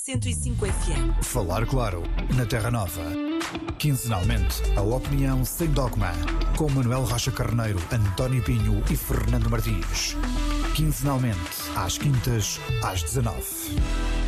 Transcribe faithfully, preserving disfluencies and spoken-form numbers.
cento e cinco F M. Falar claro, na Terra Nova. Quinzenalmente, a opinião sem dogma. Com Manuel Rocha Carneiro, António Pinho e Fernando Martins. Quinzenalmente, às quintas, às dezanove.